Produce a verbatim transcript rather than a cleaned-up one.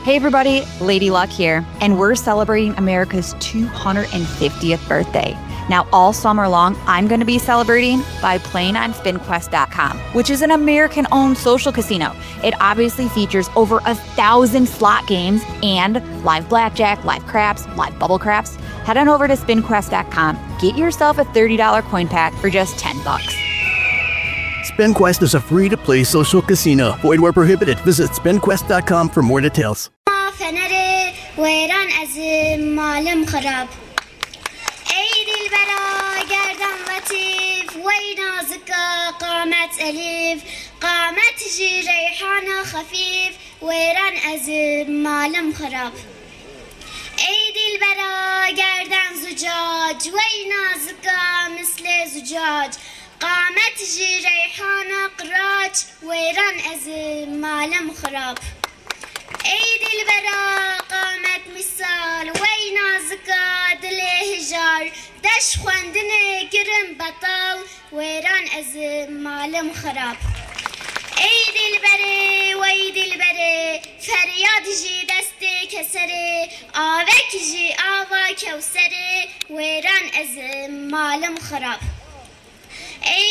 Hey everybody, Lady Luck here, and we're celebrating America's two hundred fiftieth birthday. Now, all summer long, I'm going to be celebrating by playing on Spin Quest dot com, which is an American-owned social casino. It obviously features over a thousand slot games and live blackjack, live craps, live bubble craps. Head on over to Spin Quest dot com. Get yourself a thirty dollars coin pack for just ten bucks. SpinQuest is a free-to-play social casino. Void where prohibited. Visit Spin Quest dot com for more details. فنره ویران از مالم خراب ای دل برا گردن لطیف وی نازکا قامت الیف قامت جی ریحان خفیف ویران از مالم خراب ای دل برا گردن زجاج وی نازکا مثل زجاج قامت جی ریحان قراج ویران از مالم خراب ای دل برا قامت مثال وی نازکا دل هجار دش خواندن گرم بطال ویران از مالم خراب ای دل بره وی دل بره فریاد جی دست کسره آوک جی آوا کوسره ویران از مالم خراب ای